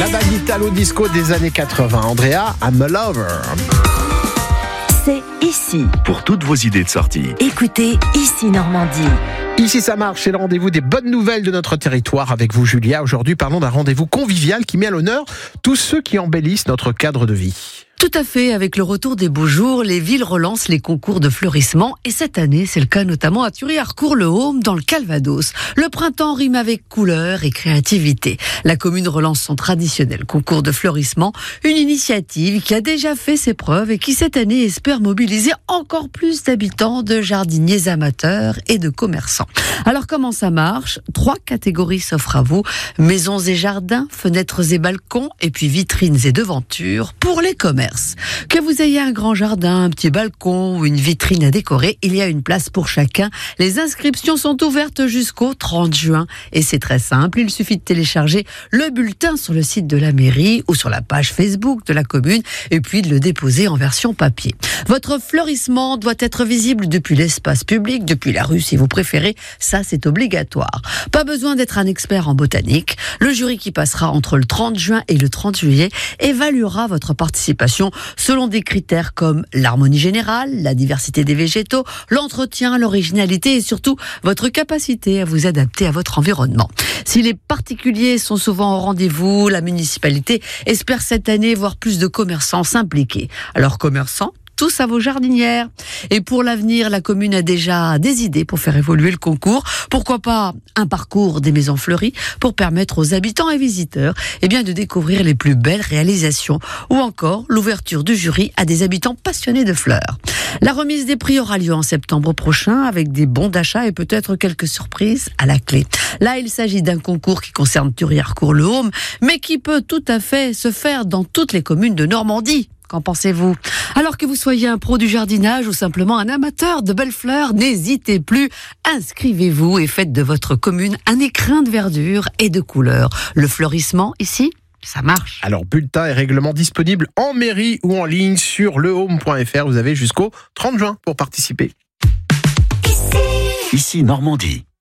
La vague italo-disco des années 80. Andrea, I'm a lover. C'est ici. Pour toutes vos idées de sortie. Écoutez Ici Normandie. Ici ça marche, c'est le rendez-vous des bonnes nouvelles de notre territoire avec vous Julia. Aujourd'hui parlons d'un rendez-vous convivial qui met à l'honneur tous ceux qui embellissent notre cadre de vie. Tout à fait, avec le retour des beaux jours, les villes relancent les concours de fleurissement et cette année, c'est le cas notamment à Thury-Harcourt-le-Haume dans le Calvados. Le printemps rime avec couleur et créativité. La commune relance son traditionnel concours de fleurissement, une initiative qui a déjà fait ses preuves et qui cette année espère mobiliser encore plus d'habitants, de jardiniers amateurs et de commerçants. Alors comment ça marche ? 3 catégories s'offrent à vous, maisons et jardins, fenêtres et balcons et puis vitrines et devantures pour les commerces. Que vous ayez un grand jardin, un petit balcon ou une vitrine à décorer, il y a une place pour chacun. Les inscriptions sont ouvertes jusqu'au 30 juin. Et c'est très simple, il suffit de télécharger le bulletin sur le site de la mairie ou sur la page Facebook de la commune et puis de le déposer en version papier. Votre fleurissement doit être visible depuis l'espace public, depuis la rue si vous préférez. Ça, c'est obligatoire. Pas besoin d'être un expert en botanique. Le jury qui passera entre le 30 juin et le 30 juillet évaluera votre participation selon des critères comme l'harmonie générale, la diversité des végétaux, l'entretien, l'originalité et surtout votre capacité à vous adapter à votre environnement. Si les particuliers sont souvent au rendez-vous, la municipalité espère cette année voir plus de commerçants s'impliquer. Alors commerçants, tous à vos jardinières. Et pour l'avenir, la commune a déjà des idées pour faire évoluer le concours. Pourquoi pas un parcours des maisons fleuries pour permettre aux habitants et visiteurs de découvrir les plus belles réalisations. Ou encore l'ouverture du jury à des habitants passionnés de fleurs. La remise des prix aura lieu en septembre prochain avec des bons d'achat et peut-être quelques surprises à la clé. Là, il s'agit d'un concours qui concerne Thury-Harcourt-le-Haume, mais qui peut tout à fait se faire dans toutes les communes de Normandie. Qu'en pensez-vous ? Alors que vous soyez un pro du jardinage ou simplement un amateur de belles fleurs, n'hésitez plus, inscrivez-vous et faites de votre commune un écrin de verdure et de couleurs. Le fleurissement, ici, ça marche. Alors bulletin et règlement disponibles en mairie ou en ligne sur lehaume.fr. Vous avez jusqu'au 30 juin pour participer. Ici Normandie.